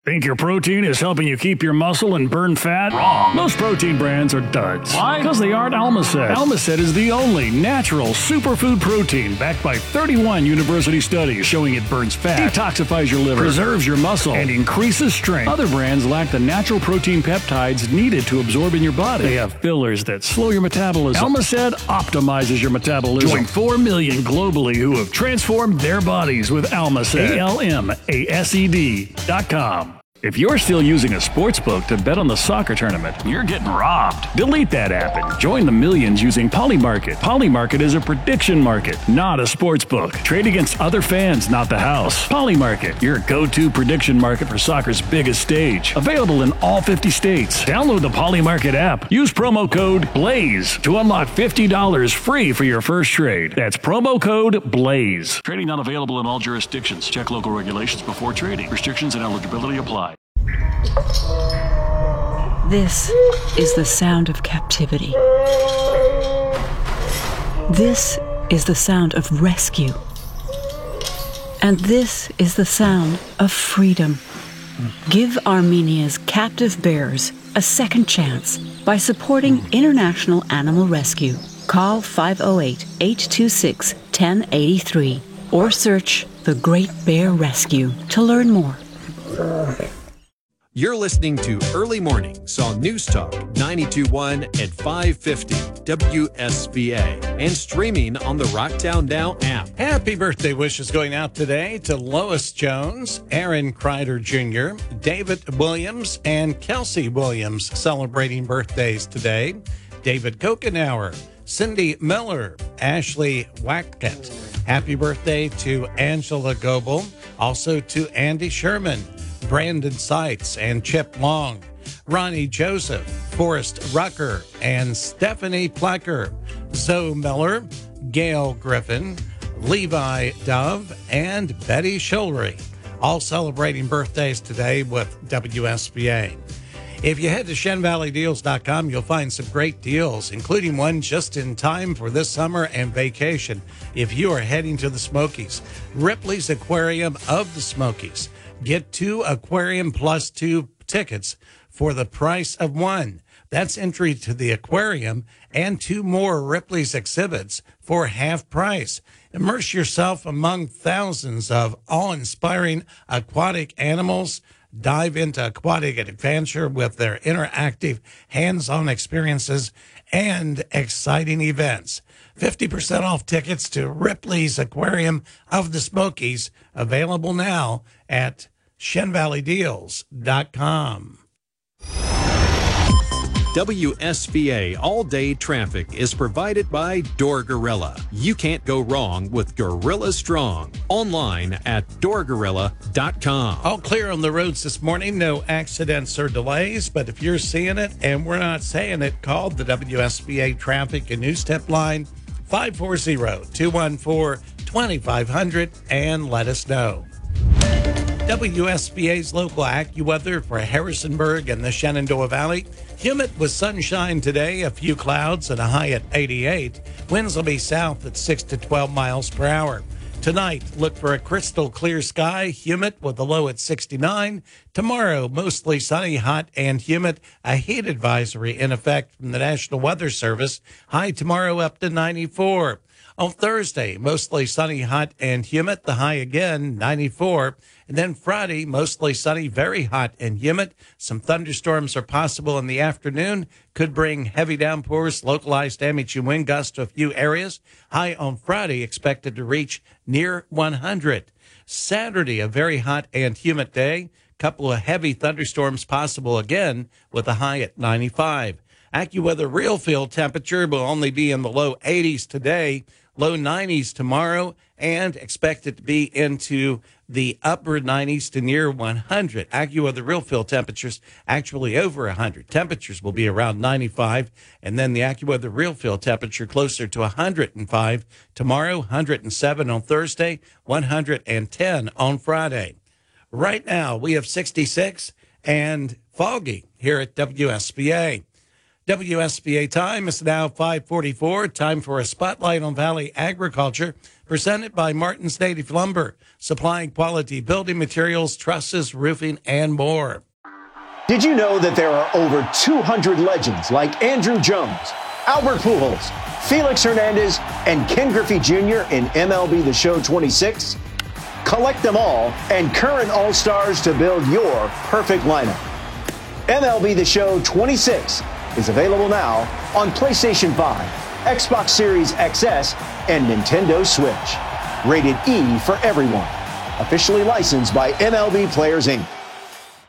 Think your protein is helping you keep your muscle and burn fat? Wrong. Most protein brands are duds. Why? Because they aren't Almacet. Almacet is the only natural superfood protein backed by 31 university studies showing it burns fat, detoxifies your liver, preserves your muscle, and increases strength. Other brands lack the natural protein peptides needed to absorb in your body. They have fillers that slow your metabolism. Almacet optimizes your metabolism. Join 4 million globally who have transformed their bodies with Almacet. ALMASED.com. If you're still using a sports book to bet on the soccer tournament, You're getting robbed. delete that app and join the millions using Polymarket. Polymarket is a prediction market, not a sports book. Trade against other fans, not the house. Polymarket, your go-to prediction market for soccer's biggest stage. Available in all 50 states. Download the Polymarket app. Use promo code BLAZE to unlock $50 free for your first trade. That's promo code BLAZE. Trading not available in all jurisdictions. Check local regulations before trading. Restrictions and eligibility apply. This is the sound of captivity. This is the sound of rescue. And this is the sound of freedom. Give Armenia's captive bears a second chance by supporting International Animal Rescue. Call 508-826-1083 or search The Great Bear Rescue to learn more. You're listening to Early Mornings on News Talk 92.1 at 550 WSBA and streaming on the Rocktown Now app. Happy birthday wishes going out today to Lois Jones, Aaron Kreider Jr., David Williams, and Kelsey Williams celebrating birthdays today. David Kokenauer, Cindy Miller, Ashley Wackett. Happy birthday to Angela Goebel, also to Andy Sherman, Brandon Seitz, and Chip Long, Ronnie Joseph, Forrest Rucker, and Stephanie Plecker, Zoe Miller, Gail Griffin, Levi Dove, and Betty Shullery, all celebrating birthdays today with WSBA. If you head to ShenValleyDeals.com, you'll find some great deals, including one just in time for this summer and vacation. If you are heading to the Smokies, Ripley's Aquarium of the Smokies. Get 2 Aquarium Plus 2 tickets for the price of 1. That's entry to the aquarium and 2 more Ripley's exhibits for half price. Immerse yourself among thousands of awe-inspiring aquatic animals. Dive into aquatic adventure with their interactive, hands-on experiences and exciting events. 50% off tickets to Ripley's Aquarium of the Smokies, available now at ShenValleyDeals.com. WSBA All-Day Traffic is provided by Door Gorilla. You can't go wrong with Gorilla Strong. Online at doorgorilla.com. All clear on the roads this morning. No accidents or delays. But if you're seeing it and we're not saying it, call the WSBA Traffic and News Tip line 540-214-2500 and let us know. WSBA's local AccuWeather for Harrisonburg and the Shenandoah Valley. Humid with sunshine today, a few clouds and a high at 88. Winds will be south at 6 to 12 miles per hour. Tonight, look for a crystal clear sky, humid with a low at 69. Tomorrow, mostly sunny, hot, and humid. A heat advisory in effect from the National Weather Service. High tomorrow up to 94. On Thursday, mostly sunny, hot, and humid. The high again, 94. And then Friday, mostly sunny, very hot and humid. Some thunderstorms are possible in the afternoon. Could bring heavy downpours, localized damage and wind gusts to a few areas. High on Friday expected to reach near 100. Saturday, a very hot and humid day. Couple of heavy thunderstorms possible again with a high at 95. AccuWeather real field temperature will only be in the low 80s today, low 90s tomorrow, and expected to be into the upper 90s to near 100. AccuWeather real field temperatures actually over 100. Temperatures will be around 95, and then the AccuWeather real field temperature closer to 105 tomorrow, 107 on Thursday, 110 on Friday. Right now, we have 66 and foggy here at WSBA. WSBA time is now 5:44. Time for a spotlight on Valley agriculture. presented by Martin's Native Lumber, supplying quality building materials, trusses, roofing, and more. Did you know that there are over 200 legends like Andrew Jones, Albert Pujols, Felix Hernandez, and Ken Griffey Jr. in MLB The Show 26? Collect them all and current All-Stars to build your perfect lineup. MLB The Show 26 is available now on PlayStation 5, Xbox Series XS, and Nintendo Switch. Rated E for everyone. Officially licensed by MLB Players, Inc.